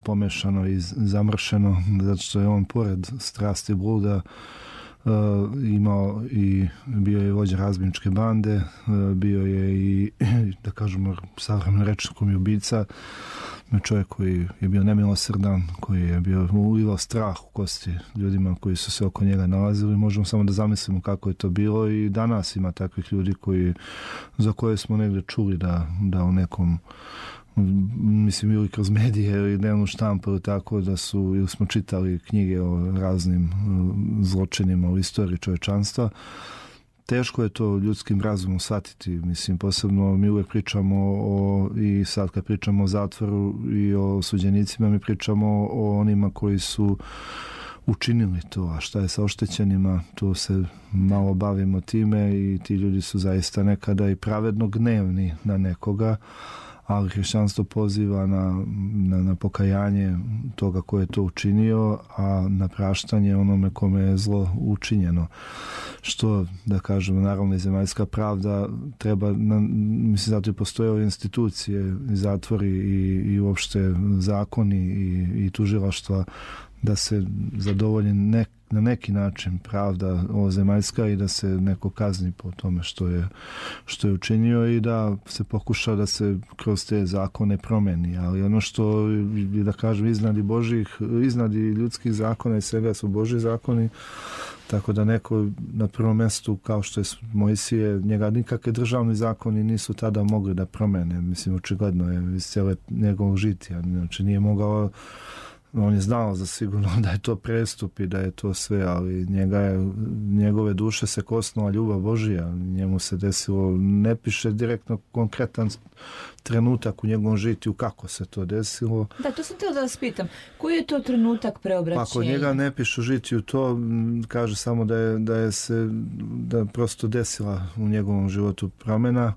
pomešano i zamršeno, zato što je on pored strasti bluda imao i bio je vođa razbijničke bande, bio je i, da kažemo, savremeno rečnikom i ubica, čovjek koji je bio nemilosrdan, koji je bio ulivao strah u kosti ljudima koji su se oko njega nalazili. Možemo samo da zamislimo kako je to bilo i danas ima takvih ljudi za koje smo negdje čuli da u nekom, mislim, ili kroz medije ili dnevnu štampu ili tako, ili smo čitali knjige o raznim zločinima u istoriji čovječanstva. Teško je to ljudskim razumom shvatiti, mislim, posebno mi uvijek pričamo i sad kad pričamo o zatvoru i o osuđenicima, mi pričamo o onima koji su učinili to, a šta je sa oštećenima, tu se malo bavimo time i ti ljudi su zaista nekada i pravedno gnevni na nekoga, ali hrišćanstvo poziva na pokajanje toga ko je to učinio, a na praštanje onome kome je zlo učinjeno. Što, da kažemo, naravno i zemaljska pravda treba, mislim, zato i postoje ove institucije, zatvori i uopšte zakoni i tužilaštva da se zadovolji na neki način pravda zemaljska i da se neko kazni po tome što je učinio i da se pokuša da se kroz te zakone promeni. Ali ono što je, da kažem, iznad ljudskih zakona i svega su Božji zakoni, tako da neko na prvom mjestu, kao što je Mojsije, njega nikakve državni zakoni nisu tada mogli da promene. Mislim, očigledno je iz cijele njegovog žitija. Znači, nije mogao, on je znao za sigurno da je to prestup i da je to sve, ali njegove duše se kosnula ljubav Božija. Njemu se desilo, ne piše direktno konkretan trenutak u njegovom žitiju kako se to desilo. Da, to sam htjela da vas pitam. Koji je to trenutak preobraćenja? Ako njega ne piše u žitiju, to kaže samo da je prosto desila u njegovom životu promjena.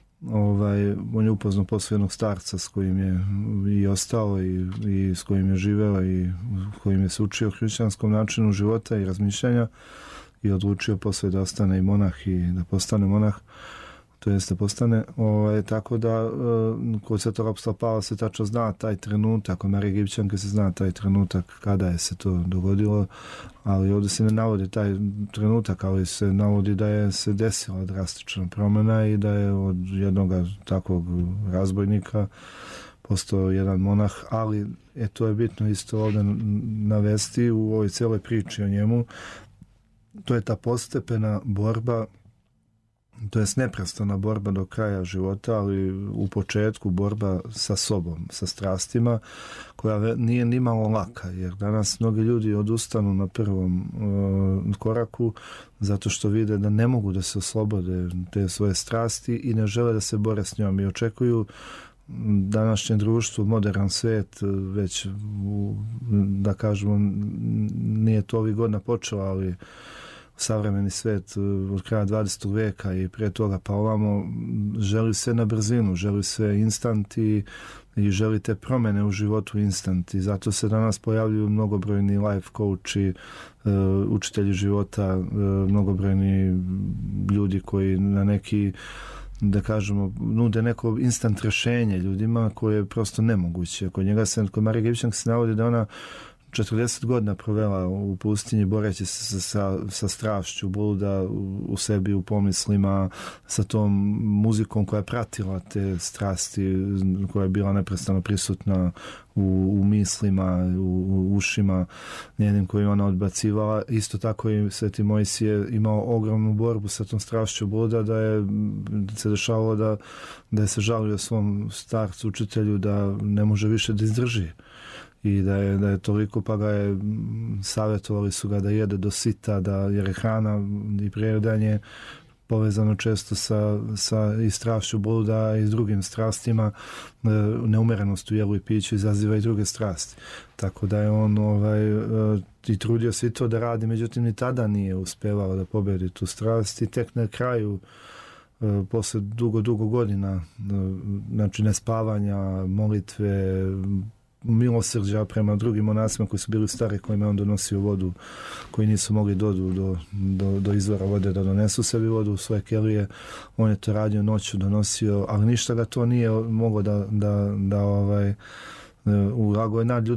On je upoznao posle jednog starca s kojim je i ostao i s kojim je živeo i s kojim je se učio hrišćanskom načinu života i razmišljanja i odlučio posle da ostane i monah i da postane monah, to jest da postane. Tako da kod Svetog apostola Pavla se tačno zna taj trenutak, kod Marije Egipćanke se zna taj trenutak kada je se to dogodilo, ali ovdje se ne navodi taj trenutak, ali se navodi da je se desila drastična promjena i da je od jednog takvog razbojnika postao jedan monah, ali to je bitno isto ovdje navesti u ovoj cijeloj priči o njemu. To je ta postepena borba, to je neprestana borba do kraja života, ali u početku borba sa sobom, sa strastima, koja nije nimalo laka, jer danas mnogi ljudi odustanu na prvom koraku zato što vide da ne mogu da se oslobode te svoje strasti i ne žele da se bore s njom i očekuju današnje društvo, modern svijet, već da kažemo, nije to ovih godina počelo, ali savremeni svijet od kraja 20. vijeka i prije toga pa ovamo želi sve na brzinu, želi sve instant i želi te promjene u životu instant i zato se danas pojavljuju mnogobrojni life coachi, učitelji života, mnogobrojni ljudi koji na neki, da kažemo, nude neko instant rješenje ljudima koje je prosto nemoguće. Kod Marije Egipćanke se navodi da ona 40 godina provela u pustinji boreći se sa strašću bluda u sebi, u pomislima, sa tom muzikom koja je pratila te strasti, koja je bila neprestano prisutna u mislima, u ušima njenim koje ona odbacivala. Isto tako i Sveti Mojsije imao ogromnu borbu sa tom strašću bluda, da se dešavalo da je se žalio svom starcu, učitelju, da ne može više da izdrži. I da je toliko, pa ga je savjetovali su ga da jede do sita, jer je hrana i prijedanje povezano često sa i strašću bluda i s drugim strastima. Neumerenost u jelu i piću izaziva i druge strasti. Tako da je on i trudio se i to da radi, međutim ni tada nije uspevao da pobedi tu strast i tek na kraju posle dugo godina, znači nespavanja, molitve, milosrđa prema drugim monasima koji su bili stari, kojima je on donosio vodu, koji nisu mogli dođu do izvora vode da donesu sebi vodu u svoje kelije. On je to radio noću, donosio, ali ništa ga to nije moglo da ulago je nad